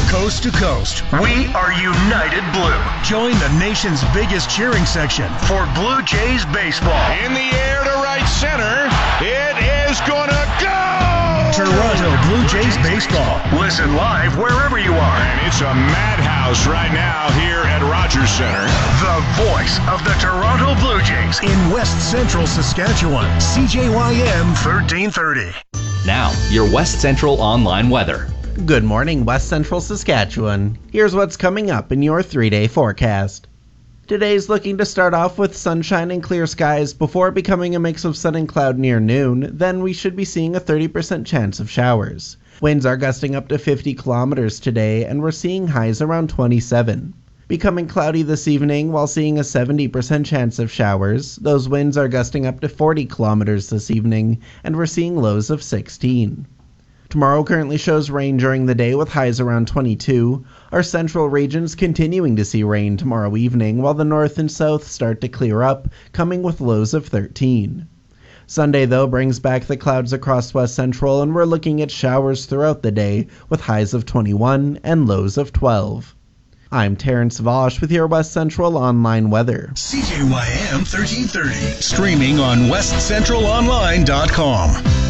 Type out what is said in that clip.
coast to coast, we are United Blue. Join the nation's biggest cheering section for Blue Jays baseball. In the air to right center. It is gonna go! Toronto Blue Jays baseball. Listen live wherever you are. And it's a madhouse right now here at Rogers Center. The voice of the Toronto Blue Jays in West Central Saskatchewan. CJYM 1330. Now, your West Central online weather. Good morning, West Central Saskatchewan. Here's what's coming up in your 3-day forecast. Today's looking to start off with sunshine and clear skies before becoming a mix of sun and cloud near noon. Then we should be seeing a 30% chance of showers. Winds are gusting up to 50 kilometers today, and we're seeing highs around 27. Becoming cloudy this evening while seeing a 70% chance of showers. Those winds are gusting up to 40 kilometers this evening, and we're seeing lows of 16. Tomorrow currently shows rain during the day with highs around 22. Our central regions continuing to see rain tomorrow evening, while the north and south start to clear up, coming with lows of 13. Sunday, though, brings back the clouds across West Central, and we're looking at showers throughout the day with highs of 21 and lows of 12. I'm Terrence Vosh with your West Central online weather. CJYM 1330. Streaming on westcentralonline.com.